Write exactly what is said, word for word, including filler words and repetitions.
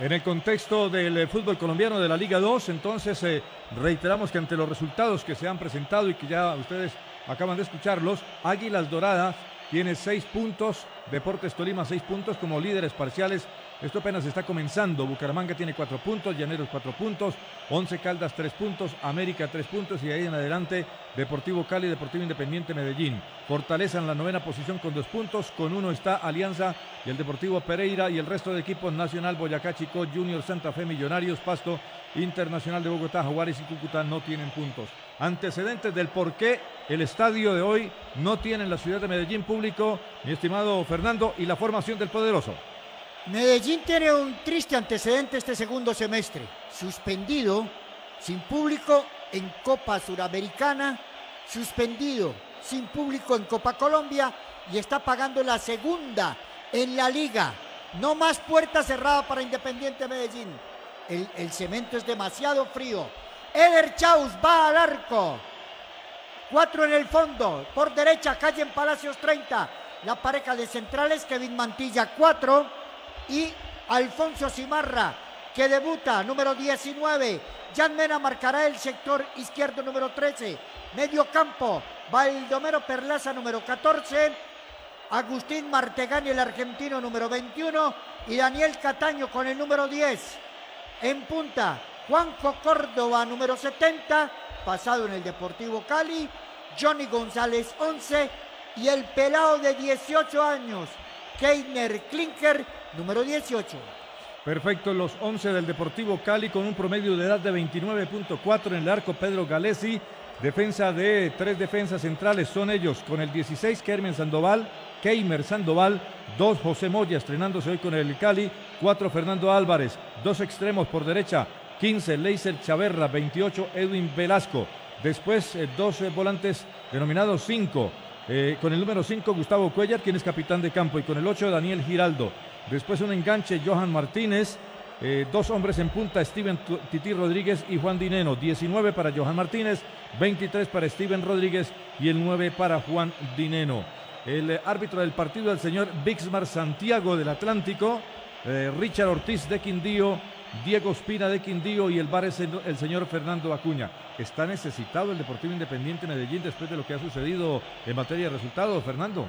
En el contexto del eh, fútbol colombiano de la Liga dos, entonces eh, reiteramos que ante los resultados que se han presentado y que ya ustedes acaban de escucharlos, Águilas Doradas tiene seis puntos, Deportes Tolima seis puntos como líderes parciales. Esto apenas está comenzando. Bucaramanga tiene cuatro puntos, Llaneros cuatro puntos, Once Caldas tres puntos, América tres puntos y ahí en adelante Deportivo Cali, Deportivo Independiente Medellín. Fortaleza en la novena posición con dos puntos, con uno está Alianza y el Deportivo Pereira y el resto de equipos Nacional, Boyacá, Chicó, Junior, Santa Fe, Millonarios, Pasto, Internacional de Bogotá, Jaguares y Cúcuta no tienen puntos. Antecedentes del por qué el estadio de hoy no tiene en la ciudad de Medellín público, mi estimado Fernando, y la formación del poderoso. Medellín tiene un triste antecedente este segundo semestre, suspendido sin público en Copa Suramericana, suspendido sin público en Copa Colombia y está pagando la segunda en la liga. No más puerta cerrada para Independiente Medellín. El, el cemento es demasiado frío. Eder Chaus va al arco. Cuatro en el fondo. Por derecha, Calle en Palacios treinta. La pareja de centrales, Kevin Mantilla cuatro. Y Alfonso Cimarra, que debuta, número diecinueve. Jan Mena marcará el sector izquierdo, número trece. Medio campo, Baldomero Perlaza, número catorce. Agustín Martegani, el argentino, número veintiuno. Y Daniel Cataño con el número diez. En punta, Juanjo Córdoba, número setenta, pasado en el Deportivo Cali. Johnny González, once. Y el pelado de dieciocho años, Keiner Klinker, número dieciocho. Perfecto, los once del Deportivo Cali con un promedio de edad de veintinueve punto cuatro en el arco, Pedro Galesi. Defensa de tres defensas centrales son ellos con el dieciséis, Kermen Sandoval, Keimer Sandoval, dos José Moya estrenándose hoy con el Cali, cuatro Fernando Álvarez, dos extremos por derecha, quince Leiser Chaverra, veintiocho Edwin Velasco. Después eh, dos eh, volantes denominados cinco. Eh, con el número cinco Gustavo Cuellar, quien es capitán de campo, y con el ocho Daniel Giraldo. Después un enganche Johan Martínez, eh, dos hombres en punta, Steven Tití Rodríguez y Juan Dineno. diecinueve para Johan Martínez, veintitrés para Steven Rodríguez y el nueve para Juan Dineno. El eh, árbitro del partido, el señor Bixmar Santiago del Atlántico, eh, Richard Ortiz de Quindío, Diego Espina de Quindío y el bar es el, el señor Fernando Acuña. ¿Está necesitado el Deportivo Independiente Medellín después de lo que ha sucedido en materia de resultados, Fernando?